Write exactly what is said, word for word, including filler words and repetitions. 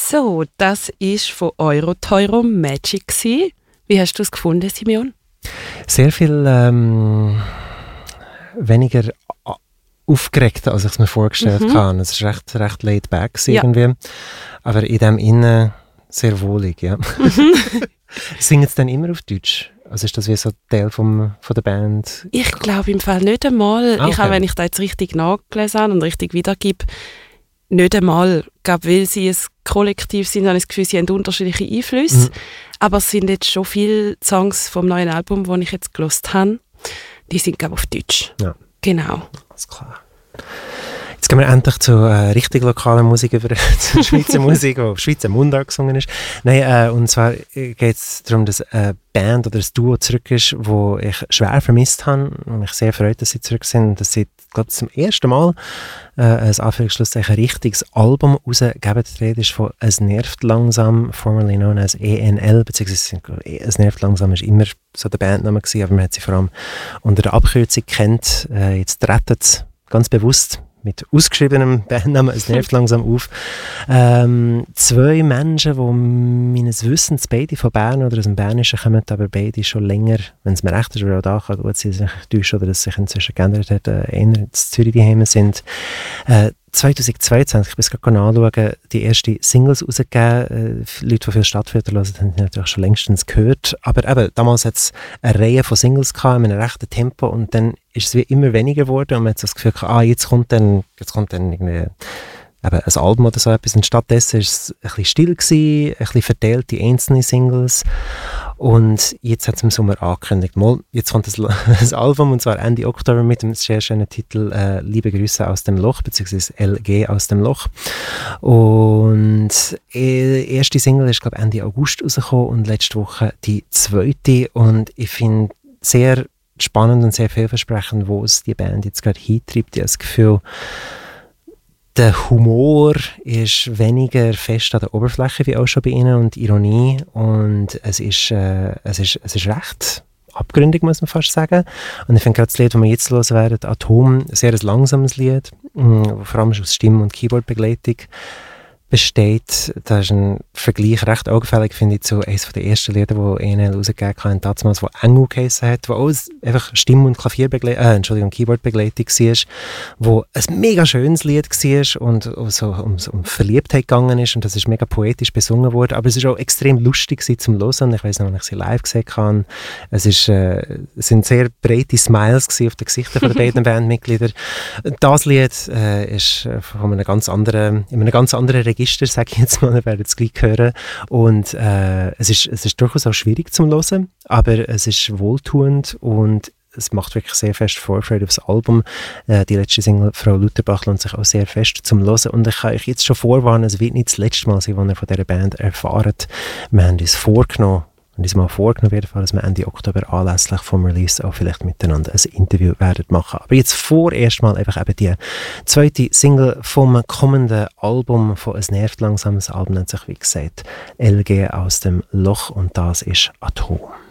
So, das war von Euroteuro Magic gewesen. Wie hast du es gefunden, Simeon? Sehr viel ähm, weniger aufgeregt, als ich es mir vorgestellt Mhm. habe. Es war recht, recht laid back Ja. irgendwie. Aber in dem Innen sehr wohlig, ja. Mhm. Singen sie dann immer auf Deutsch? Also ist das wie so Teil vom, von der Band? Ich glaube im Fall nicht einmal. Ah, Ich habe, okay. wenn ich da jetzt richtig nachgelesen habe und richtig wiedergebe, nicht einmal. Ich glaube, weil sie ein Kollektiv sind, habe ich das Gefühl, sie haben unterschiedliche Einflüsse. Mhm. Aber es sind jetzt schon viele Songs vom neuen Album, die ich jetzt gehört habe. Die sind, glaube ich, auf Deutsch. Ja. Genau. Alles klar. Jetzt gehen wir endlich zu äh, richtig lokaler Musik über, zu Schweizer Musik, die auf Schweizer Mundart gesungen ist. Nein, äh, und zwar geht es darum, dass eine Band oder ein Duo zurück ist, wo ich schwer vermisst habe und mich sehr freut, dass sie zurück sind. Dass sie, glaube zum ersten Mal äh, ein Anführungsschlusszeichen richtiges Album rausgegeben. Die Rede ist von «Es nervt langsam», formerly known as E N L, beziehungsweise «Es nervt langsam» ist immer so der Bandname gewesen, aber man hat sie vor allem unter der Abkürzung kennt. Äh, jetzt treten sie ganz bewusst mit ausgeschriebenem Bandnamen, es nervt langsam auf. Ähm, zwei Menschen, die meines Wissens beide von Bern oder aus dem Bernischen kommen, aber beide schon länger, wenn es mir recht ist, aber auch da kann gut sein, dass ich täusche oder dass sich inzwischen geändert hat, äh, eher in Zürich daheim sind. Äh, zweitausendzweiundzwanzig, ich muss gerade nachschauen, die erste Singles rausgegeben. Äh, Leute, die viel Stadtviertel hören, haben die natürlich schon längstens gehört. Aber eben, damals hat es eine Reihe von Singles gehabt, in einem rechten Tempo und dann ist es wie immer weniger geworden und man hat so das Gefühl gehabt, ah, jetzt kommt dann, jetzt kommt dann irgendwie eben ein Album oder so etwas. Und stattdessen war es ein bisschen still gewesen, ein bisschen verteilt, die einzelnen Singles. Und jetzt hat es im Sommer angekündigt, mal, jetzt kommt das, das Album, und zwar Ende Oktober mit dem sehr schönen Titel äh, «Liebe Grüße aus dem Loch», beziehungsweise «L G aus dem Loch». Und die erste Single ist, glaube ich, Ende August rausgekommen und letzte Woche die zweite. Und ich finde sehr spannend und sehr vielversprechend, wo es die Band jetzt gerade hintreibt. Ich habe das Gefühl, der Humor ist weniger fest an der Oberfläche, wie auch schon bei ihnen, und Ironie. Und es ist, äh, es ist, es ist recht abgründig, muss man fast sagen. Und ich finde gerade das Lied, das wir jetzt hören werden, «Atom», ein sehr langsames Lied, mh, vor allem aus Stimme- und Keyboard-Begleitung besteht. Da ist ein Vergleich recht augenfällig, finde ich, zu eines der ersten Lieder, die E N L rausgegeben haben, damals, wo Engel geheissen hat, wo auch einfach Stimme- und Klavierbegleitung, äh, Entschuldigung, Keyboard-Begleitung war, wo ein mega schönes Lied war und so um, um Verliebtheit gegangen ist, und das ist mega poetisch besungen worden, aber es ist auch extrem lustig zum Hören. Ich weiss noch, wenn ich sie live gesehen habe, es, ist, äh, es sind sehr breite Smiles auf den Gesichtern der beiden Bandmitglieder. Das Lied äh, ist von einem ganz anderen, in einem ganz anderen Register, sage ich jetzt mal, ihr werdet es gleich hören. Und äh, es, ist, es ist durchaus auch schwierig zum Hören, aber es ist wohltuend und es macht wirklich sehr fest Vorfreude aufs Album. Äh, die letzte Single «Frau Lutherbach» lohnt sich auch sehr fest zum Hören. Und ich kann euch jetzt schon vorwarnen, es wird nicht das letzte Mal sein, was ihr von dieser Band erfahrt. Wir haben uns vorgenommen, und uns mal vorgenommen, auf jeden Fall, dass wir Ende Oktober anlässlich vom Release auch vielleicht miteinander ein Interview werden machen. Aber jetzt vorerst mal einfach eben die zweite Single vom kommenden Album von «Es nervt langsam». Das Album nennt sich, wie gesagt, «L G aus dem Loch», und das ist «Atom».